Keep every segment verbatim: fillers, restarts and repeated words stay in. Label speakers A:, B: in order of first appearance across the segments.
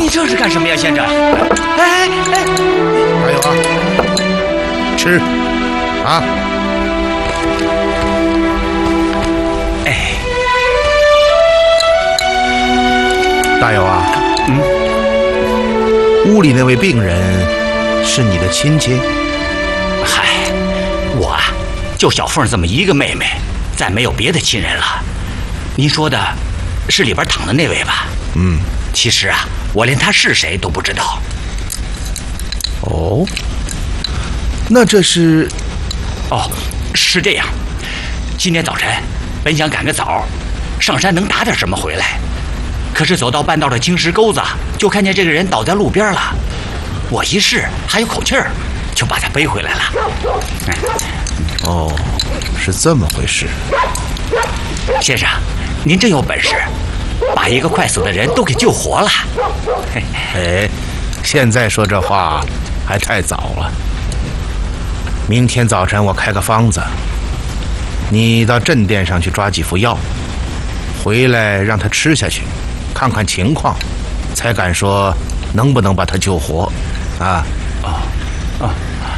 A: 这是干什么呀，先生？哎哎哎！
B: 还有啊，吃啊！
A: 哎，
B: 大友啊，嗯，屋里那位病人是你的亲戚？
A: 嗨，我啊，就小凤这么一个妹妹，再没有别的亲人了。您说的是里边躺的那位吧？
B: 嗯，
A: 其实啊，我连他是谁都不知道。
B: 哦，那这是……
A: 哦，是这样。今天早晨本想赶个早，上山能打点什么回来，可是走到半道的青石沟子，就看见这个人倒在路边了。我一试还有口气儿，就把他背回来了。嗯、
B: 哦，是这么回事。
A: 先生，您真有本事，把一个快死的人都给救活了。
B: 哎，现在说这话还太早了。明天早晨我开个方子，你到镇店上去抓几副药，回来让他吃下去，看看情况，才敢说能不能把他救活。啊，
A: 哦，哦，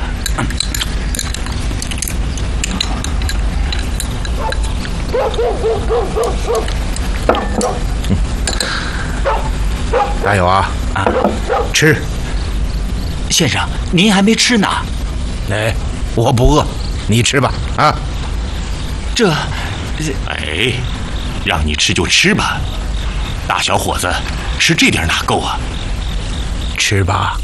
B: 加油啊！啊，吃。
A: 先生，您还没吃呢。
B: 哎，我不饿，你吃吧。啊，
A: 这，
C: 哎，让你吃就吃吧，大小伙子，吃这点哪够啊？
B: 吃吧。